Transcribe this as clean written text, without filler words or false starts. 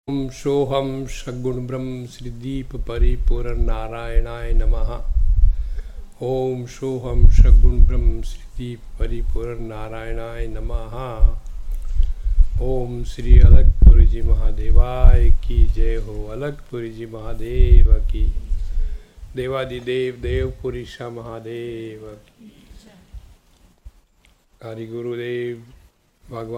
ओम सोहम सगुण ब्रह्म श्री दीप परिपूर्ण नारायणाय नमः। ओम सोहम सगुण ब्रह्म श्री दीप परिपूर्ण नारायणाय नमः। ओम श्री अलगपुरी जी महादेवाय की जय हो। अलगपुरी जी महादेव की, देवादिदेव देवपुरी सा महादेव की। हरि गुरुदेव भगवान।